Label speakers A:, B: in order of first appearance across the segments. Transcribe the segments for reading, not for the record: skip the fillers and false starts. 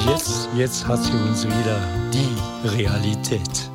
A: Jetzt hat sie uns wieder die Realität.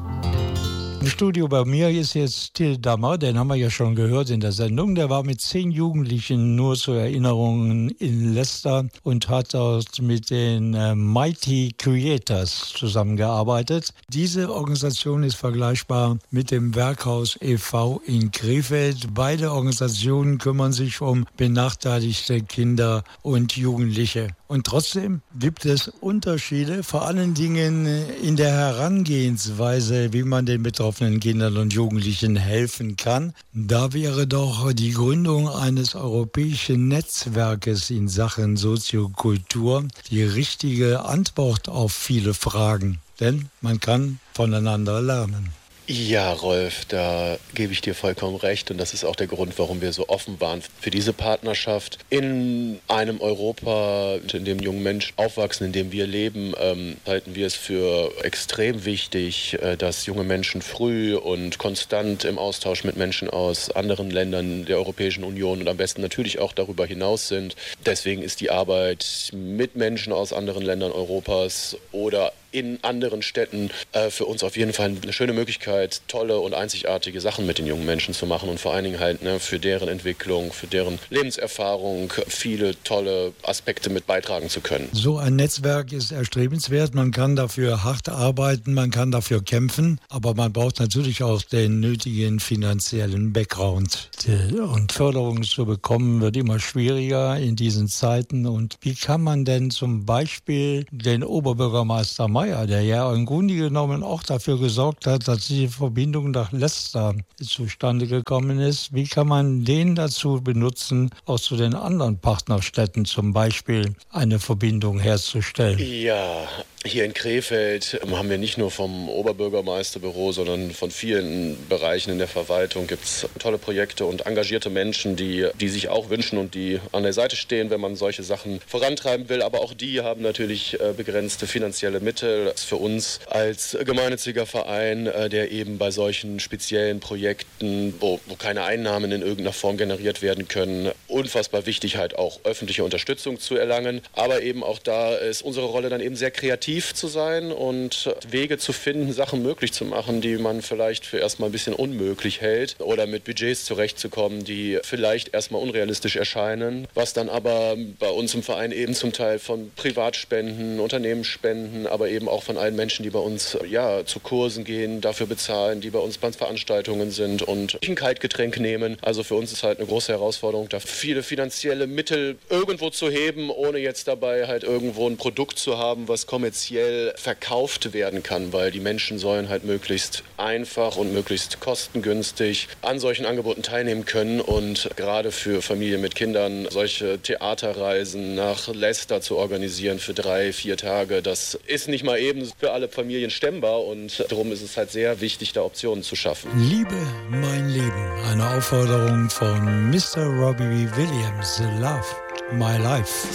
A: Im Studio bei mir ist jetzt Till Dammer, den haben wir ja schon gehört in der Sendung. Der war mit 10 Jugendlichen, nur zur Erinnerung, in Leicester und hat dort mit den Mighty Creators zusammengearbeitet. Diese Organisation ist vergleichbar mit dem Werkhaus e.V. in Krefeld. Beide Organisationen kümmern sich um benachteiligte Kinder und Jugendliche. Und trotzdem gibt es Unterschiede, vor allen Dingen in der Herangehensweise, wie man den betroffenen Kindern und Jugendlichen helfen kann. Da wäre doch die Gründung eines europäischen Netzwerkes in Sachen Soziokultur die richtige Antwort auf viele Fragen. Denn man kann voneinander lernen.
B: Ja, Rolf, da gebe ich dir vollkommen recht und das ist auch der Grund, warum wir so offen waren für diese Partnerschaft. In einem Europa, in dem junge Menschen aufwachsen, in dem wir leben, halten wir es für extrem wichtig, dass junge Menschen früh und konstant im Austausch mit Menschen aus anderen Ländern der Europäischen Union und am besten natürlich auch darüber hinaus sind. Deswegen ist die Arbeit mit Menschen aus anderen Ländern Europas oder in anderen Städten für uns auf jeden Fall eine schöne Möglichkeit, tolle und einzigartige Sachen mit den jungen Menschen zu machen und vor allen Dingen halt für deren Entwicklung, für deren Lebenserfahrung viele tolle Aspekte mit beitragen zu können.
A: So ein Netzwerk ist erstrebenswert, man kann dafür hart arbeiten, man kann dafür kämpfen, aber man braucht natürlich auch den nötigen finanziellen Background. Und Förderung zu bekommen wird immer schwieriger in diesen Zeiten. Und wie kann man denn zum Beispiel den Oberbürgermeister Meyer, der ja im Grunde genommen auch dafür gesorgt hat, dass die Verbindung nach Leicester zustande gekommen ist. Wie kann man den dazu benutzen, auch zu den anderen Partnerstädten zum Beispiel eine Verbindung herzustellen?
B: Ja, hier in Krefeld haben wir nicht nur vom Oberbürgermeisterbüro, sondern von vielen Bereichen in der Verwaltung gibt es tolle Projekte und engagierte Menschen, die sich auch wünschen und die an der Seite stehen, wenn man solche Sachen vorantreiben will. Aber auch die haben natürlich begrenzte finanzielle Mittel. Das ist für uns als gemeinnütziger Verein, der eben bei solchen speziellen Projekten, wo keine Einnahmen in irgendeiner Form generiert werden können, unfassbar wichtig halt auch öffentliche Unterstützung zu erlangen. Aber eben auch da ist unsere Rolle dann eben sehr kreativ zu sein und Wege zu finden, Sachen möglich zu machen, die man vielleicht für erstmal ein bisschen unmöglich hält oder mit Budgets zurechtzukommen, die vielleicht erstmal unrealistisch erscheinen, was dann aber bei uns im Verein eben zum Teil von Privatspenden, Unternehmensspenden, aber eben auch von allen Menschen, die bei uns zu Kursen gehen, dafür bezahlen, die bei uns bei Veranstaltungen sind und ein Kaltgetränk nehmen. Also für uns ist halt eine große Herausforderung, da viele finanzielle Mittel irgendwo zu heben, ohne jetzt dabei halt irgendwo ein Produkt zu haben, was kommerziell verkauft werden kann, weil die Menschen sollen halt möglichst einfach und möglichst kostengünstig an solchen Angeboten teilnehmen können und gerade für Familien mit Kindern solche Theaterreisen nach Leicester zu organisieren für 3-4 Tage, das ist nicht mal eben für alle Familien stemmbar und darum ist es halt sehr wichtig, da Optionen zu schaffen.
A: Liebe, mein Leben, eine Aufforderung von Mr. Robbie Williams, Love, My Life.